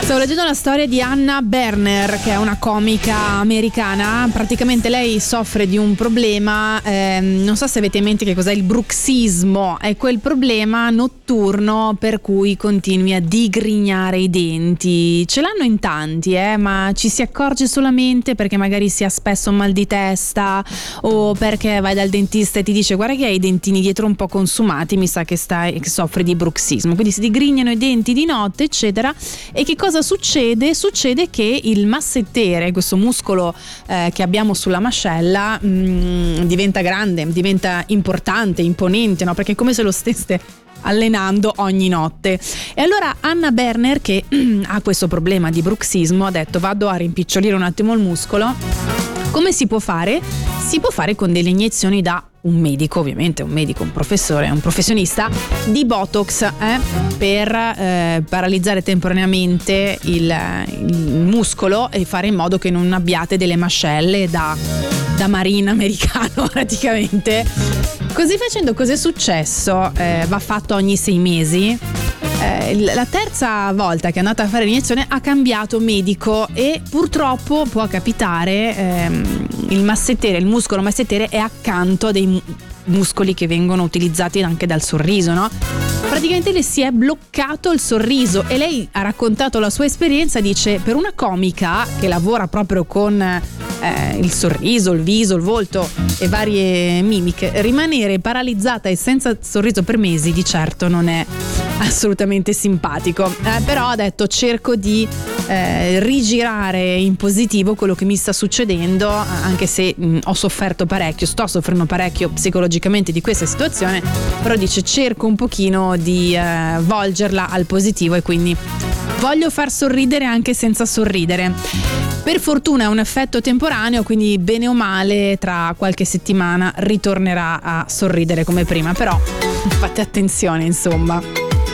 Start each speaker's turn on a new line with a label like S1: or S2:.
S1: Stavo leggendo la storia di Anna Berner, che è una comica americana. Praticamente lei soffre di un problema, non so se avete in mente che cos'è il bruxismo. È quel problema notturno per cui continui a digrignare i denti. Ce l'hanno in tanti, ma ci si accorge solamente perché magari si ha spesso un mal di testa, o perché vai dal dentista e ti dice: guarda che hai i dentini dietro un po' consumati, mi sa che soffri di bruxismo. Quindi si digrignano i denti di notte, eccetera. E che cosa succede? Succede che il massettere, questo muscolo che abbiamo sulla mascella, diventa grande, diventa importante, imponente, no? Perché è come se lo stesse allenando ogni notte. E allora Anna Berner, che ha questo problema di bruxismo, ha detto: vado a rimpicciolire un attimo il muscolo. Come si può fare? Si può fare con delle iniezioni da un medico, ovviamente un medico, un professore, un professionista di Botox, per paralizzare temporaneamente il muscolo e fare in modo che non abbiate delle mascelle da marine americano praticamente. Così facendo, cos'è successo? Va fatto ogni 6 mesi. La terza volta che è andata a fare l'iniezione ha cambiato medico e purtroppo può capitare, il muscolo massettere è accanto a dei muscoli che vengono utilizzati anche dal sorriso, no? Praticamente le si è bloccato il sorriso e lei ha raccontato la sua esperienza. Dice: per una comica che lavora proprio con il sorriso, il viso, il volto e varie mimiche, rimanere paralizzata e senza sorriso per mesi di certo non è assolutamente simpatico, però ha detto: cerco di rigirare in positivo quello che mi sta succedendo, anche se sto soffrendo parecchio psicologicamente di questa situazione, però dice: cerco un pochino di volgerla al positivo e quindi voglio far sorridere anche senza sorridere. Per fortuna è un effetto temporaneo, quindi bene o male tra qualche settimana ritornerà a sorridere come prima, però fate attenzione, insomma.